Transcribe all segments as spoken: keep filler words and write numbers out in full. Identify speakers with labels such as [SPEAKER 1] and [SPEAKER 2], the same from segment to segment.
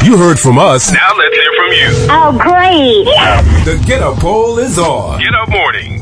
[SPEAKER 1] You heard from us.
[SPEAKER 2] Now let's hear from you.
[SPEAKER 3] Oh, great.
[SPEAKER 1] The Get Up poll is on.
[SPEAKER 2] Get Up Morning.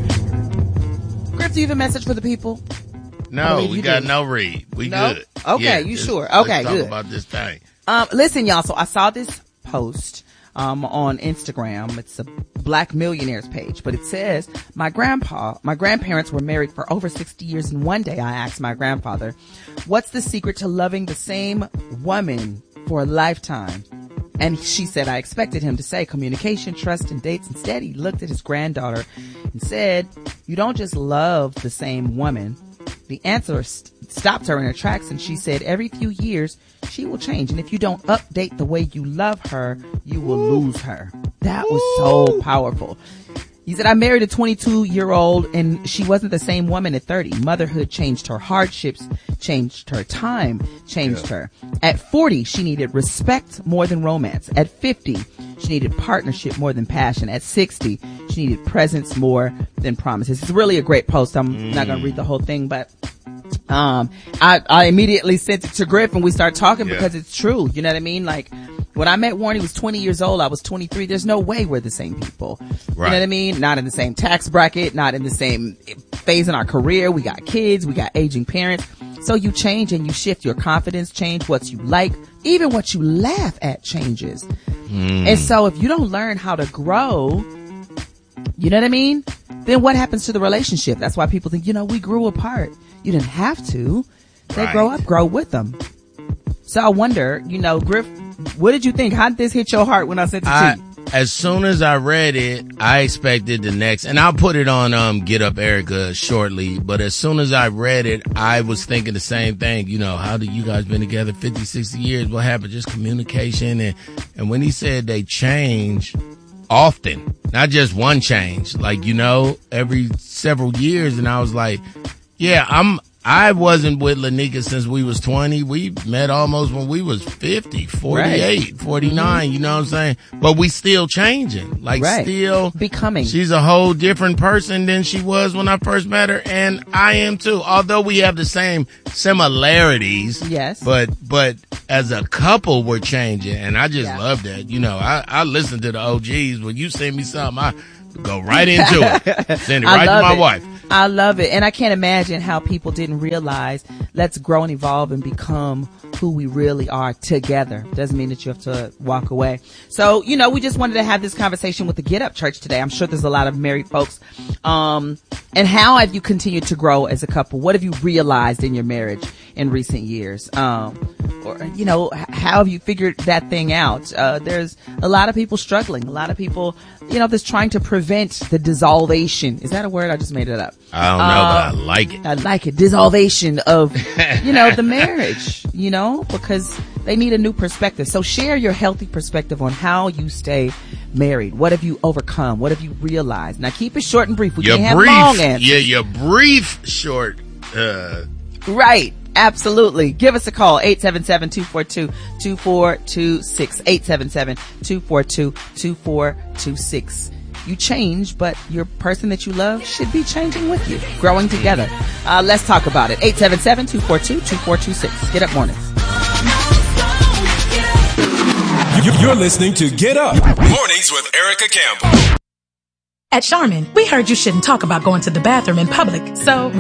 [SPEAKER 4] Griff, do you have a message for the people?
[SPEAKER 5] No, we got do. no read. We
[SPEAKER 4] no?
[SPEAKER 5] good.
[SPEAKER 4] Okay,
[SPEAKER 5] yeah,
[SPEAKER 4] you
[SPEAKER 5] just,
[SPEAKER 4] sure? Okay,
[SPEAKER 5] let's
[SPEAKER 4] good.
[SPEAKER 5] Talk about this thing.
[SPEAKER 4] Um, listen, y'all. So I saw this post um on Instagram. It's a Black Millionaires page, but it says, my grandpa, my grandparents were married for over sixty years, and one day I asked my grandfather, what's the secret to loving the same woman for a lifetime? And she said, I expected him to say communication, trust, and dates. Instead, he looked at his granddaughter and said, you don't just love the same woman. The answer st- stopped her in her tracks, and she said, every few years, she will change. And if you don't update the way you love her, you will lose her. That was so powerful. He said, I married a twenty-two year old and she wasn't the same woman at thirty. Motherhood changed her hardships, changed her time, changed yeah. her. At forty, she needed respect more than romance. At fifty, she needed partnership more than passion. At sixty, she needed presence more than promises. It's really a great post. I'm mm. not going to read the whole thing, but um, I, I immediately sent it to Griff and we started talking yeah. because it's true. You know what I mean? Like, when I met Warren, he was twenty years old. I was twenty-three. There's no way we're the same people. Right. You know what I mean? Not in the same tax bracket, not in the same phase in our career. We got kids. We got aging parents. So you change and you shift. Your confidence change. What you like, even what you laugh at changes. Mm. And so if you don't learn how to grow, you know what I mean? Then what happens to the relationship? That's why people think, you know, we grew apart. You didn't have to. They right. grow up, grow with them. So I wonder, you know, Griff, what did you think? How did this hit your heart when I sent it
[SPEAKER 5] I,
[SPEAKER 4] to you?
[SPEAKER 5] As soon as I read it, I expected the next, and I'll put it on um Get Up Erica shortly, but as soon as I read it, I was thinking the same thing. You know, how do you guys been together fifty, sixty years? What happened? Just communication. And, and when he said they change often, not just one change, like, you know, every several years. And I was like, yeah, I'm, I wasn't with Lanika since we was twenty. We met almost when we was fifty, forty-eight, right. forty-nine, mm-hmm. you know what I'm saying? But we still changing, like right. still
[SPEAKER 4] becoming.
[SPEAKER 5] She's a whole different person than she was when I first met her, and I am too. Although we have the same similarities.
[SPEAKER 4] Yes.
[SPEAKER 5] But, but as a couple, we're changing, and I just
[SPEAKER 4] yeah.
[SPEAKER 5] love that. You know, I, I listen to the O Gs. When you send me something, I go right into it. Send it right to my
[SPEAKER 4] it.
[SPEAKER 5] wife.
[SPEAKER 4] I love it. And I can't imagine how people didn't realize let's grow and evolve and become who we really are together. Doesn't mean that you have to walk away. So, you know, we just wanted to have this conversation with the Get Up Church today. I'm sure there's a lot of married folks. Um, and how have you continued to grow as a couple? What have you realized in your marriage in recent years? Um, or, you know, how have you figured that thing out? Uh, there's a lot of people struggling. A lot of people, you know, that's trying to prevent the dissolvation. Is that a word? I just made it up.
[SPEAKER 5] I don't know, um, but I like it.
[SPEAKER 4] I like it. Dissolvation of, you know, the marriage, you know, because they need a new perspective. So share your healthy perspective on how you stay married. What have you overcome? What have you realized? Now keep it short and brief. We
[SPEAKER 5] your
[SPEAKER 4] can't
[SPEAKER 5] brief,
[SPEAKER 4] have long answers.
[SPEAKER 5] Yeah, your brief short, uh.
[SPEAKER 4] Right. Absolutely. Give us a call, eight seven seven, two four two, two four two six, eight seven seven, two four two, two four two six. You change, but your person that you love should be changing with you, growing together. Uh, let's talk about it. eight seven seven, two four two, two four two six. Get Up Mornings.
[SPEAKER 1] You're listening to Get Up Mornings with Erica Campbell.
[SPEAKER 6] At Charmin, we heard you shouldn't talk about going to the bathroom in public, so